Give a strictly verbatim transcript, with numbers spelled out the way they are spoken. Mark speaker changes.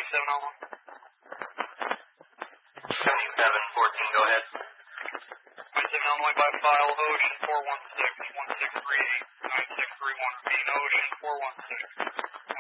Speaker 1: twenty-seven on one.
Speaker 2: seventy-seven fourteen, go ahead.
Speaker 1: twenty-seven on one by file, Ocean four one six, one six three eight, nine six three one, repeating Ocean four one six.